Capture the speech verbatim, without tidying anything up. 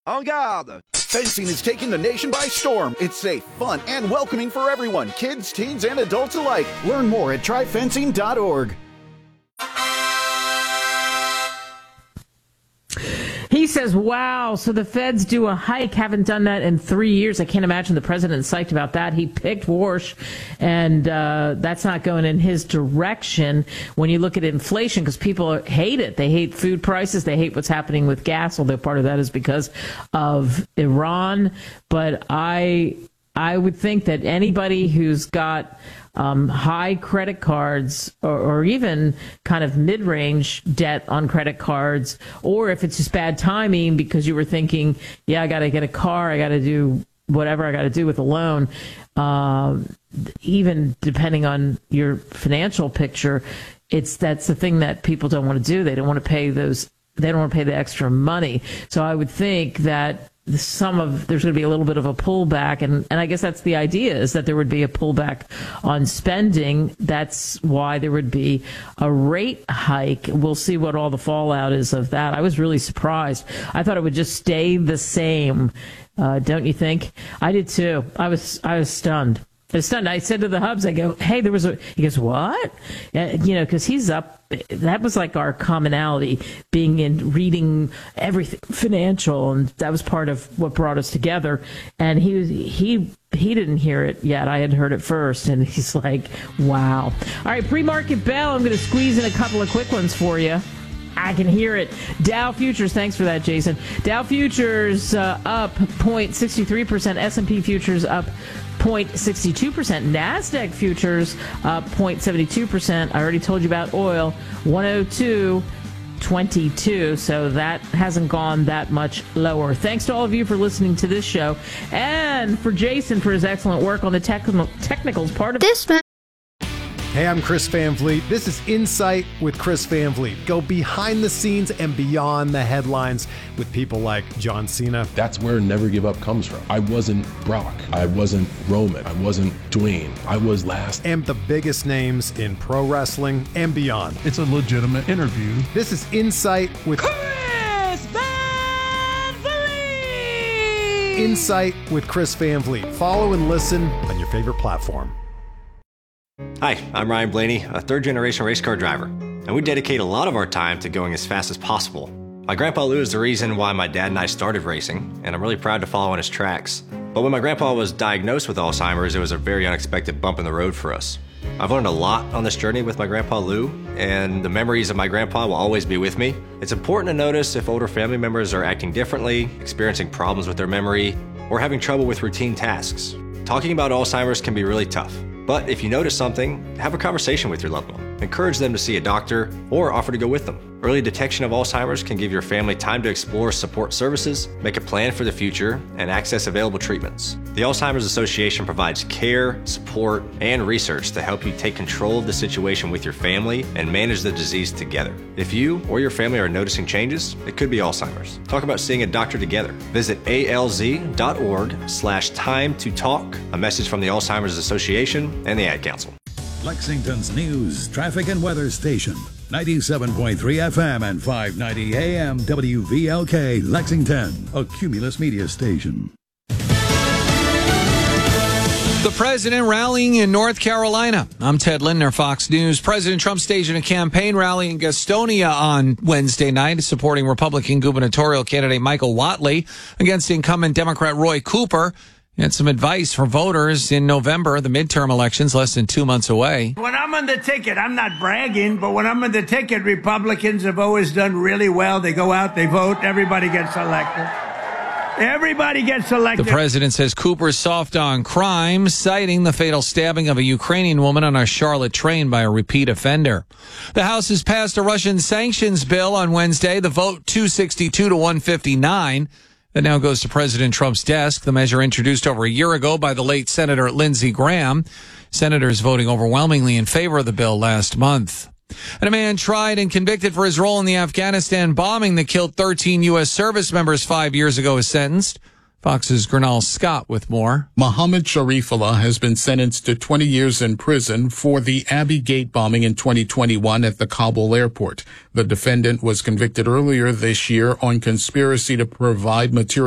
En garde! Fencing is taking the nation by storm. It's safe, fun, and welcoming for everyone, kids, teens, and adults alike. Learn more at try fencing dot org. He says, wow, so the feds do a hike. Haven't done that in three years. I can't imagine the president's psyched about that. He picked Warsh, and uh, that's not going in his direction when you look at inflation, because people hate it. They hate food prices. They hate what's happening with gas, although part of that is because of Iran. But I, I would think that anybody who's got Um, high credit cards or, or even kind of mid-range debt on credit cards, or if it's just bad timing because you were thinking, yeah, I got to get a car, I got to do whatever I got to do with a loan, um, even depending on your financial picture, it's that's the thing that people don't want to do. They don't want to pay those, they don't want to pay the extra money. So I would think that some of there's going to be a little bit of a pullback, and, and I guess that's the idea, is that there would be a pullback on spending. That's why there would be a rate hike. We'll see what all the fallout is of that. I was really surprised. I thought it would just stay the same. Uh, don't you think? I did too. I was I was stunned. I was stunned. I said to the Hubs, I go, hey, there was a, he goes, what? Uh, you know, because he's up. That was like our commonality, being in reading everything financial, and that was part of what brought us together. And he was, he he didn't hear it yet. I had heard it first, and he's like, wow. All right, pre-market bell. I'm going to squeeze in a couple of quick ones for you. I can hear it. Dow Futures, thanks for that, Jason. Dow Futures uh, up zero point six three percent. S and P Futures up zero point six two percent. NASDAQ Futures up zero point seven two percent. I already told you about oil, one oh two twenty-two. So that hasn't gone that much lower. Thanks to all of you for listening to this show, and for Jason for his excellent work on the technical technicals part of this. Hey, I'm Chris Van Vliet. This is Insight with Chris Van Vliet. Go behind the scenes and beyond the headlines with people like John Cena. That's where Never Give Up comes from. I wasn't Brock. I wasn't Roman. I wasn't Dwayne. I was last. And the biggest names in pro wrestling and beyond. It's a legitimate interview. This is Insight with Chris Van Vliet. Insight with Chris Van Vliet. Follow and listen on your favorite platform. Hi, I'm Ryan Blaney, a third-generation race car driver, and we dedicate a lot of our time to going as fast as possible. My grandpa Lou is the reason why my dad and I started racing, and I'm really proud to follow in his tracks. But when my grandpa was diagnosed with Alzheimer's, it was a very unexpected bump in the road for us. I've learned a lot on this journey with my grandpa Lou, and the memories of my grandpa will always be with me. It's important to notice if older family members are acting differently, experiencing problems with their memory, or having trouble with routine tasks. Talking about Alzheimer's can be really tough. But if you notice something, have a conversation with your loved one. Encourage them to see a doctor or offer to go with them. Early detection of Alzheimer's can give your family time to explore support services, make a plan for the future, and access available treatments. The Alzheimer's Association provides care, support, and research to help you take control of the situation with your family and manage the disease together. If you or your family are noticing changes, it could be Alzheimer's. Talk about seeing a doctor together. Visit alz.org slash time to talk. A message from the Alzheimer's Association and the Ad Council. Lexington's news, traffic, and weather station. ninety-seven point three F M and five ninety A M W V L K, Lexington, a Cumulus media station. The president rallying in North Carolina. I'm Ted Lindner, Fox News. President Trump staged a campaign rally in Gastonia on Wednesday night, supporting Republican gubernatorial candidate Michael Whatley against incumbent Democrat Roy Cooper. And some advice for voters in November, the midterm elections less than two months away. When I'm on the ticket, I'm not bragging, but when I'm on the ticket, Republicans have always done really well. They go out, they vote, everybody gets elected. Everybody gets elected. The president says Cooper's soft on crime, citing the fatal stabbing of a Ukrainian woman on a Charlotte train by a repeat offender. The House has passed a Russian sanctions bill on Wednesday, the vote two sixty-two to one fifty-nine. That now goes to President Trump's desk. The measure introduced over a year ago by the late Senator Lindsey Graham. Senators voting overwhelmingly in favor of the bill last month. And a man tried and convicted for his role in the Afghanistan bombing that killed thirteen U S service members five years ago is sentenced. Fox's Gernal Scott with more. Mohammed Sharifullah has been sentenced to twenty years in prison for the Abbey Gate bombing in twenty twenty-one at the Kabul airport. The defendant was convicted earlier this year on conspiracy to provide material